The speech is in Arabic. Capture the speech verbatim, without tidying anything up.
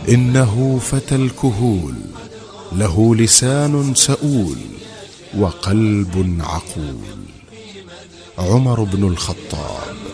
إنه فتى الكهول، له لسان سؤول وقلب عقول. عمر بن الخطاب.